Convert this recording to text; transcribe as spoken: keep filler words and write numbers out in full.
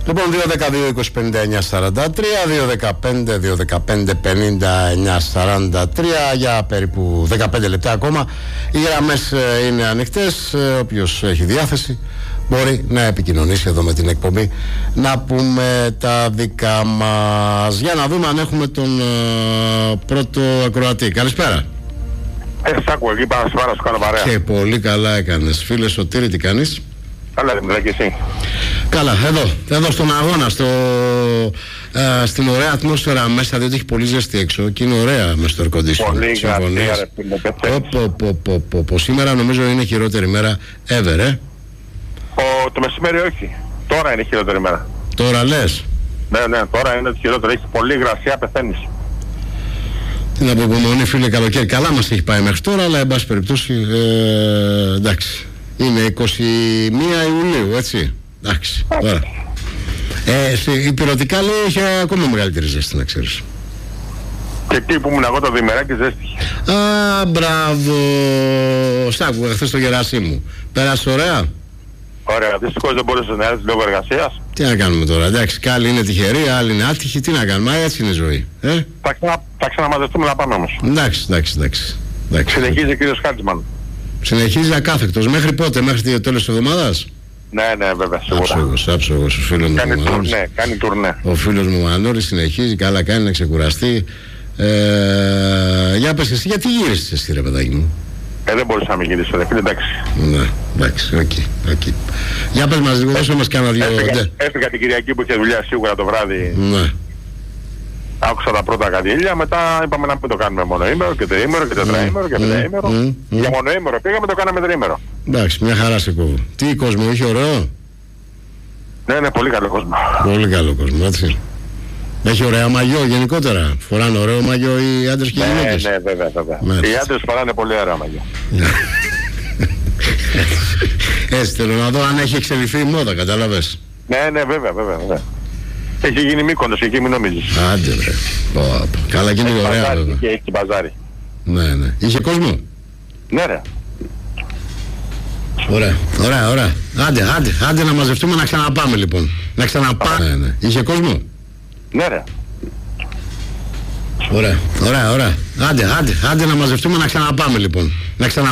Λοιπόν, δύο δέκα δύο είκοσι πενήντα εννιά σαράντα τρία, δύο δεκαπέντε δύο δεκαπέντε πενήντα εννιά σαράντα τρία, για περίπου δεκαπέντε λεπτά ακόμα. Οι γραμμές είναι ανοιχτές. Όποιος έχει διάθεση μπορεί να επικοινωνήσει εδώ με την εκπομπή, να πούμε τα δικά μας. Για να δούμε αν έχουμε τον uh, πρώτο ακροατή. Καλησπέρα. Ε, σ' άκουω εκεί, πάνω σήμερα σου κάνω παρέα. Και πολύ καλά έκανες. Φίλε Σωτήρη, τι κάνεις? Καλά, δεν και εσύ. Καλά, εδώ, εδώ στον αγώνα, στο, ε, στην ωραία ατμόσφαιρα μέσα, διότι έχει πολύ ζέστη έξω και είναι ωραία μες στο air conditioning. Πολύ γραφεία, ρε φίλε. Σήμερα νομίζω είναι η χειρότερη μέρα ever, ε. Ο, το μεσημέρι όχι. Τώρα είναι η χειρότερη μέρα. Τώρα λες? Ναι, ναι, τώρα είναι το χειρότερο. Έχει πολύ υγρασία, πεθαίνεις. Την αποπομονή, φίλε, καλοκαίρι. Καλά μας έχει πάει μέχρι τώρα, αλλά εν πάση περιπτώσει, ε, εντάξει. Είναι είκοσι μία Ιουλίου, έτσι. Εντάξει, τώρα. Ε, υπηρετικά λέει έχει ακόμα μεγαλύτερη ζέστη, να ξέρεις. Και εκεί που ήμουν εγώ το διημεράκι ζέστη. Α, μπράβο. Σ' άκουγα χθες το Γερασίμου. Πέρασε ωραία? Ωραία, δυστυχώς δεν μπορούσε να έρθει λόγω εργασίας. Τι να κάνουμε τώρα, εντάξει, κι άλλοι είναι τυχεροί, άλλοι είναι άτυχοι, τι να κάνουμε, έτσι είναι η ζωή. Ε? Θα, ξανα, θα ξαναμαζευτούμε να πάμε όμως. Εντάξει, εντάξει, εντάξει. εντάξει. Συνεχίζει ο κύριος Χάτζημαν. Συνεχίζει ακάθεκτος, μέχρι πότε, μέχρι το τέλος της εβδομάδας? Ναι, ναι, βέβαια, σίγουρα. Άψογος, άψογος, ο φίλος μου κάνει Μανώρης. Τουρνέ, κάνει τουρνέ. Ο φίλος μου Μανώρης συνεχίζει, καλά κάνει να ξεκουραστεί. Ε, για πες εσύ, γιατί γύρισες εσύ ρε παιδάκι μου? Ε, δεν μπορούσα να μην γυρίσω, ρε φίλε, εντάξει. Ναι, εντάξει, οκ, okay, okay. Για πες μας λίγο, δώσε μας κάνα δύο... Έφυγα, έφυγα την Κυριακή που είχε δουλειά σίγουρα το βράδυ. Ναι. Άκουσα τα πρώτα κατήλια, μετά είπαμε να μην το κάνουμε μονοήμερο και τριήμερο και τετραήμερο και πενταήμερο. Mm, mm, mm. Για μονοήμερο πήγαμε, το κάναμε τριήμερο. Εντάξει, μια χαρά σε κόβω. Τι κόσμο, είχε ωραίο? Ναι, ναι, πολύ καλό κόσμο. Πολύ καλό κόσμο, έτσι. Έχει ωραία μαγιό γενικότερα. Φοράνε ωραίο μαγιό οι άντρες και οι γυναίκες. Ναι, ναι, βέβαια, βέβαια. Μάλιστα. Οι άντρες φοράνε πολύ ωραία μαγιό. Έτσι θέλω να δω αν έχει εξελιχθεί η μόδα, κατάλαβες. Ναι, ναι, βέβαια, βέβαια, βέβαια. Έχει γίνει Μύκονος εκεί, μην νομίζεις. Άντε βρε. Καλά, και είναι ωραία βέβαια. Και έχει μπαζάρι. Ναι, ναι. Είχε κόσμο? Ναι, ρε. Ωραία, ωραία, ωραία. Άντε, άντε, άντε να μαζευτούμε να ξαναπάμε λοιπόν. Να ξαναπάμε. Ναι, ναι. Είχε κόσμο? Ναι, ρε. Ωραία, ωραία, ωραία. Άντε, άντε, άντε να μαζευτούμε να ξαναπάμε λοιπόν. Να ξανα...